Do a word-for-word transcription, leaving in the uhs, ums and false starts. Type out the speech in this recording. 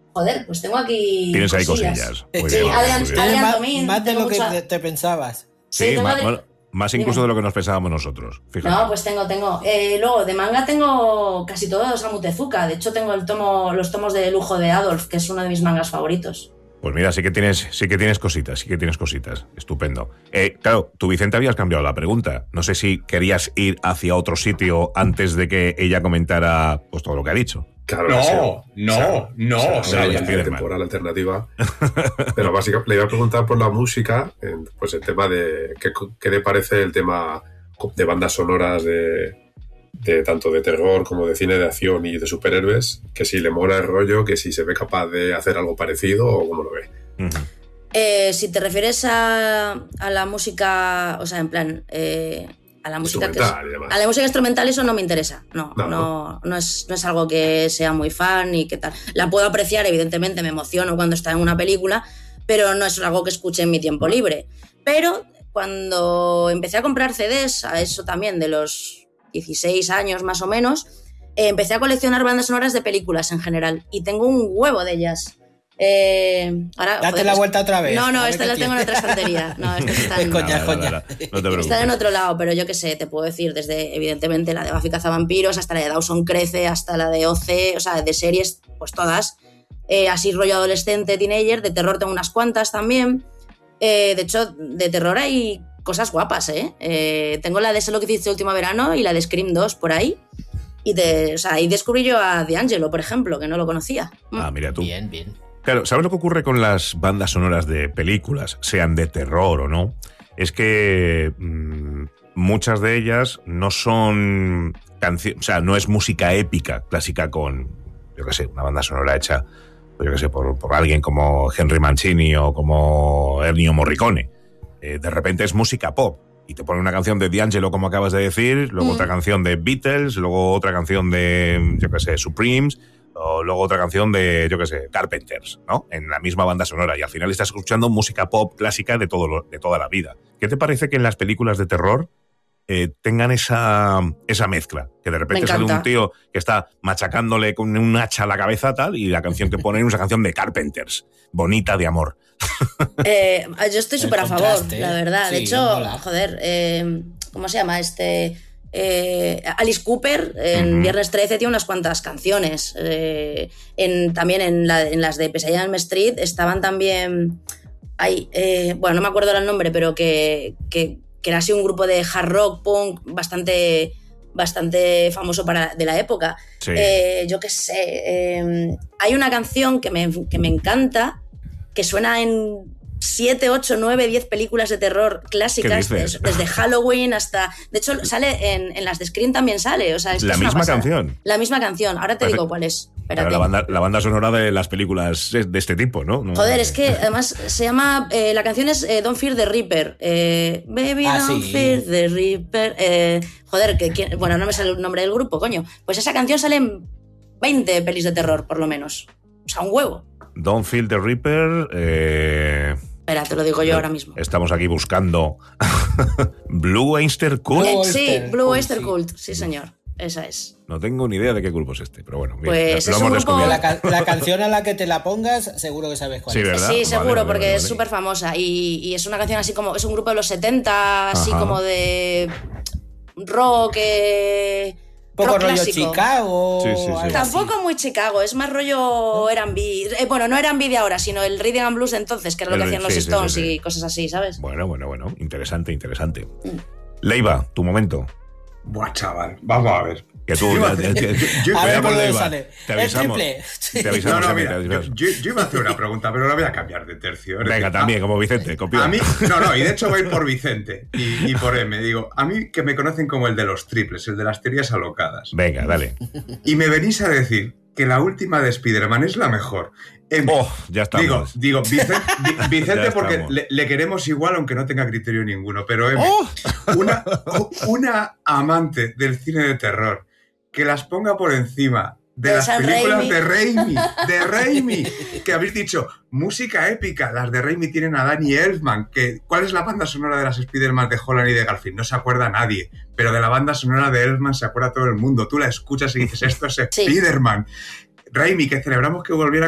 Joder, pues tengo aquí Tienes ahí cosillas. cosillas. Muy Sí, bien, Adrian, muy bien. Adrian más, Domín, más de tengo lo que mucha- te, te pensabas. Sí, tengo más, de- bueno, más incluso Dime. de lo que nos pensábamos nosotros. Fíjate. No, pues tengo, tengo. Eh, luego, de manga tengo casi todo de Osamu Tezuka. De hecho, tengo el tomo, los tomos de lujo de Adolf, que es uno de mis mangas favoritos. Pues mira, sí que tienes, sí que tienes cositas, sí que tienes cositas. Estupendo. Eh, claro, tú, Vicente, habías cambiado la pregunta. No sé si querías ir hacia otro sitio antes de que ella comentara pues todo lo que ha dicho. Claro, No, ha sido- no, o sea, no, o sea, o sea, la ya- línea temporal alternativa. Pero básicamente le iba a preguntar por la música, en, pues el tema de qué, qué le parece el tema de bandas sonoras de, de tanto de terror como de cine de acción y de superhéroes, que si le mola el rollo, que si se ve capaz de hacer algo parecido o cómo lo ve. Ujú. Eh, si te refieres a, a la música, o sea, en plan, eh, a la música que es, Instrumental y demás. a la música instrumental, eso no me interesa. No, No, no, no es, no es algo que sea muy fan y qué tal. La puedo apreciar, evidentemente, me emociono cuando está en una película, pero no es algo que escuche en mi tiempo libre. Pero cuando empecé a comprar C Ds, a eso también de los dieciséis años más o menos, eh, empecé a coleccionar bandas sonoras de películas en general y tengo un huevo de ellas. Eh, ahora, Date joder, la es- vuelta otra vez. No, no, A ver esta qué la tengo en tiene. otra estantería. No, esta está en, Coña, Nada, coña. nada, nada. No te preocupes. está en otro lado, pero yo qué sé, te puedo decir desde, evidentemente, la de Buffy Cazavampiros hasta la de Dawson Crece, hasta la de O C, o sea, de series, pues todas. Eh, así rollo adolescente, teenager, de terror tengo unas cuantas también. Eh, de hecho, de terror hay cosas guapas, ¿eh? Eh, tengo la de Sé lo que hiciste último verano y la de Scream dos por ahí. Y de, o sea, ahí descubrí yo a D'Angelo, por ejemplo, que no lo conocía. Mm. Ah, mira tú. Bien, bien. Claro, ¿sabes lo que ocurre con las bandas sonoras de películas, sean de terror o no? Es que mmm, muchas de ellas no son canciones, o sea, no es música épica, clásica con, yo qué sé, una banda sonora hecha, pues yo qué sé, por, por alguien como Henry Mancini o como Ennio Morricone. Eh, de repente es música pop. Y te pone una canción de D'Angelo, como acabas de decir, luego Mm. otra canción de Beatles, luego otra canción de, yo qué sé, Supremes, o luego otra canción de, yo qué sé, Carpenters, ¿no? En la misma banda sonora. Y al final estás escuchando música pop clásica de, todo lo, de toda la vida. ¿Qué te parece que en las películas de terror eh, tengan esa, esa mezcla? Que de repente Me sale un encanta. tío que está machacándole con un hacha a la cabeza tal, y la canción que ponen es una canción de Carpenters, bonita de amor. Eh, yo estoy El súper a favor, contraste, la verdad. De sí, hecho, mola. joder, eh, ¿cómo se llama? Este. eh, Alice Cooper en Ujú. Viernes trece tiene unas cuantas canciones. Eh, en, también en, la- en las de Pesadilla en Elm Street estaban también. Hay, eh, bueno, no me acuerdo el nombre, pero que, que, que era así un grupo de hard rock punk bastante, bastante famoso para, de la época. Sí. Eh, yo qué sé. eh, hay una canción que me, que me encanta, que suena en siete, ocho, nueve, diez películas de terror clásicas, ¿Qué dices? des- desde Halloween hasta... De hecho, sale en, en las de Scream también sale. O sea, es que La es una misma pasada. canción. La misma canción. Ahora te Parece- digo cuál es. Claro, Espérate. la, banda, la banda sonora de las películas de este tipo, ¿no? No- Joder, es que además se llama... eh, la canción es eh, Don't Fear the Reaper. Eh, Baby, Ah, don't sí. fear the Reaper. Eh, joder, que, que- bueno, no me sale el nombre del grupo, coño. Pues esa canción sale en veinte pelis de terror, por lo menos. O sea, un huevo. Don't Feel the Reaper. Eh, Espera, te lo digo yo ahora mismo. Estamos aquí buscando Blue Oyster Cult. Eh, Blue sí, Oyster Blue Cult, Oyster sí. Cult, sí señor, esa es. No tengo ni idea de qué grupo es este, pero bueno, bien, Pues lo es hemos un grupo- descubierto. La, ca- la canción a la que te la pongas, seguro que sabes cuál Sí, es. ¿verdad? Sí, Vale, seguro, vale, porque vale, es vale. súper famosa y, y es una canción así como, es un grupo de los setenta, así Ajá. como de rock, eh, Poco rock rollo clásico. Chicago. Sí, sí, sí. algo así. Tampoco muy Chicago, es más rollo R and B. Eh, bueno, no R and B de ahora, sino el Rhythm and Blues de entonces, que era lo que El- hacían los sí, sí, Stones sí, sí. y cosas así, ¿sabes? Bueno, bueno, bueno. Interesante, interesante. Mm. Leiva, tu momento. Buah, chaval, vamos a ver. Que tú. Yo iba a que- hacer- que- yo- yo- A ver veamos, por dónde Leiva. sale. Te El avisamos. triple. Te avisamos. No, no, Emi, te mira, yo, avisamos. yo- yo iba a hacer una pregunta, pero la voy a cambiar de tercio. Es Venga, decir, también, a- como Vicente, copión. A mí, no, no, y de hecho voy por Vicente y, y por M. Digo, a mí que me conocen como el de los triples, el de las teorías alocadas. Venga, dale. Y me venís a decir que la última de Spider-Man es la mejor. M. Oh, ya estamos. Digo, digo Vicente, Vi- Vicente Ya porque estamos. le, le queremos igual aunque no tenga criterio ninguno, pero M, ¡Oh! una, una amante del cine de terror que las ponga por encima de De las Sam películas Raimi. de Raimi, de Raimi, que habéis dicho, música épica, las de Raimi tienen a Danny Elfman, que ¿cuál es la banda sonora de las Spider-Man de Holland y de Garfield? No se acuerda nadie, pero de la banda sonora de Elfman se acuerda todo el mundo, tú la escuchas y dices, esto es Sí. Spider-Man. Raimi, que celebramos que volviera